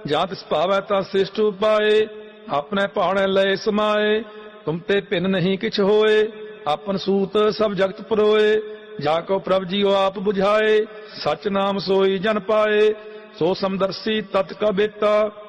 ਜਾਂ ਤਿਸ ਭਾਵੈ ਤਾ ਸ੍ਰਿਸ਼ਟ ਉਪਾਏ। ਆਪਣੇ ਭਾਣੇ ਲਏ ਸਮਾਏ, ਤੁਮ ਤੇ ਭਿੰਨ ਨਹੀਂ ਕਿਛ ਹੋਏ। ਆਪਨ ਸੂਤ ਸਭ ਜਗਤ ਪਰੋਏ, ਜਾ ਕੋ ਪ੍ਰਭ ਜੀਉ ਆਪ ਬੁਝਾਏ। ਸਚ ਨਾਮ ਸੋਈ ਜਨ ਪਾਏ, ਸੋ ਸਮਦਰਸੀ ਤਤ ਕਾ ਬੇਤਾ।